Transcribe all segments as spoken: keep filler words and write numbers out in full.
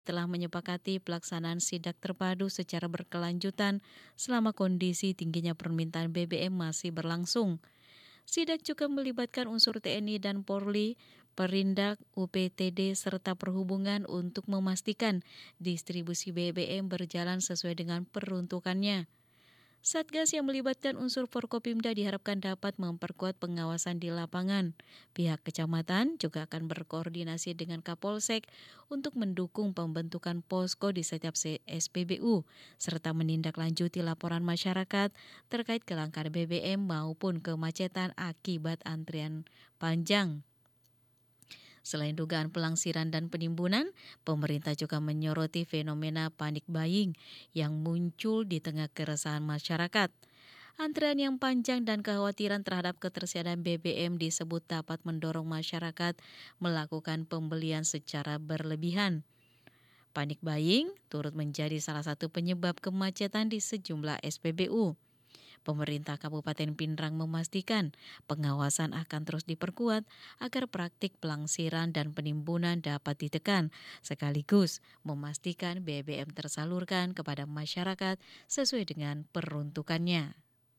telah menyepakati pelaksanaan sidak terpadu secara berkelanjutan selama kondisi tingginya permintaan B B M masih berlangsung. Sidak juga melibatkan unsur T N I dan Polri, Perindak, U P T D, serta Perhubungan untuk memastikan distribusi B B M berjalan sesuai dengan peruntukannya. Satgas yang melibatkan unsur Forkopimda diharapkan dapat memperkuat pengawasan di lapangan. Pihak kecamatan juga akan berkoordinasi dengan Kapolsek untuk mendukung pembentukan posko di setiap S P B U, serta menindaklanjuti laporan masyarakat terkait kelangkaan B B M maupun kemacetan akibat antrian panjang. Selain dugaan pelangsiran dan penimbunan, pemerintah juga menyoroti fenomena panik buying yang muncul di tengah keresahan masyarakat. Antrean yang panjang dan kekhawatiran terhadap ketersediaan B B M disebut dapat mendorong masyarakat melakukan pembelian secara berlebihan. Panik buying turut menjadi salah satu penyebab kemacetan di sejumlah S P B U. Pemerintah Kabupaten Pindrang memastikan pengawasan akan terus diperkuat agar praktik pelangsiran dan penimbunan dapat ditekan, sekaligus memastikan B B M tersalurkan kepada masyarakat sesuai dengan peruntukannya.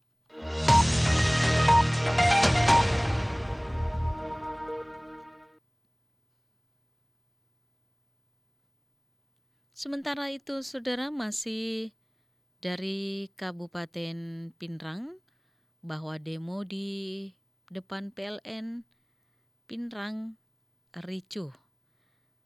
Sementara itu, saudara, masih dari Kabupaten Pindrang, bahwa demo di depan P L N Pindrang ricuh